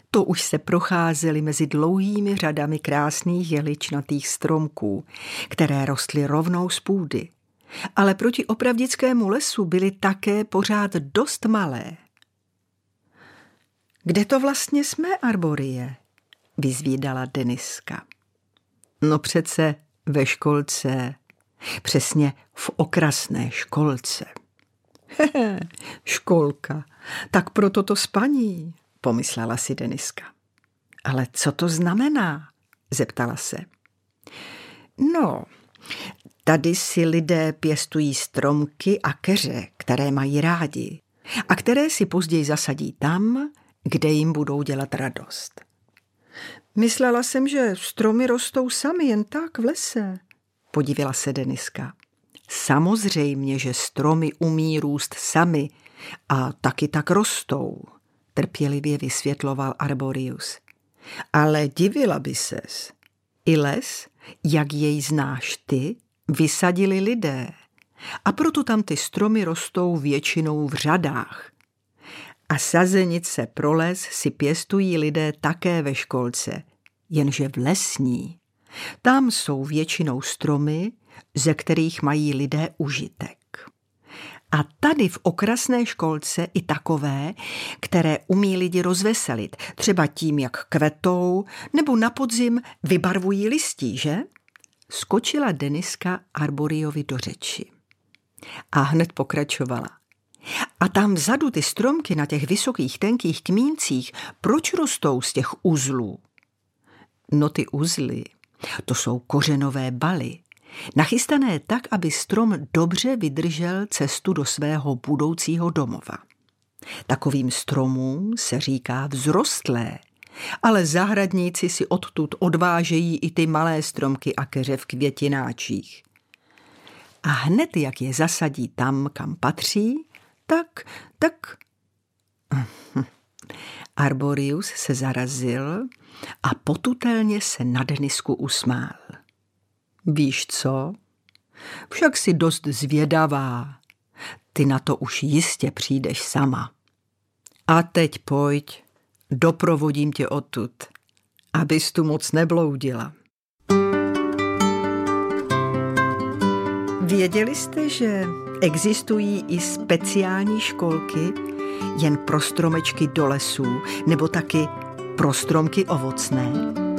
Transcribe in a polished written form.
To už se procházeli mezi dlouhými řadami krásných jehličnatých stromků, které rostly rovnou z půdy. Ale proti opravdickému lesu byly také pořád dost malé. Kde to vlastně jsme, Arborie? Vyzvídala Deniska. No přece ve školce, přesně v okrasné školce. Hehe, školka, tak proto to spaní, pomyslela si Deniska. Ale co to znamená? Zeptala se. No, tady si lidé pěstují stromky a keře, které mají rádi a které si později zasadí tam, kde jim budou dělat radost. Myslela jsem, že stromy rostou sami jen tak v lese, podivila se Deniska. Samozřejmě, že stromy umí růst sami a taky tak rostou, trpělivě vysvětloval Arborius. Ale divila by ses. I les, jak jej znáš ty, vysadili lidé. A proto tam ty stromy rostou většinou v řadách. A sazenice pro les si pěstují lidé také ve školce, jenže v lesní. Tam jsou většinou stromy, ze kterých mají lidé užitek. A tady v okrasné školce i takové, které umí lidi rozveselit, třeba tím, jak kvetou, nebo na podzim vybarvují listí, že? Skočila Deniska Arboriovi do řeči. A hned pokračovala. A tam vzadu ty stromky na těch vysokých tenkých kmíncích, proč rostou z těch uzlů? No ty uzly, to jsou kořenové baly, nachystané tak, aby strom dobře vydržel cestu do svého budoucího domova. Takovým stromům se říká vzrostlé, ale zahradníci si odtud odvážejí i ty malé stromky a keře v květináčích. A hned, jak je zasadí tam, kam patří, tak... Arborius se zarazil a potutelně se na Denisku usmál. Víš co? Však jsi dost zvědavá. Ty na to už jistě přijdeš sama. A teď pojď, doprovodím tě odtud, abys tu moc nebloudila. Věděli jste, že existují i speciální školky jen pro stromečky do lesů, nebo taky pro stromky ovocné?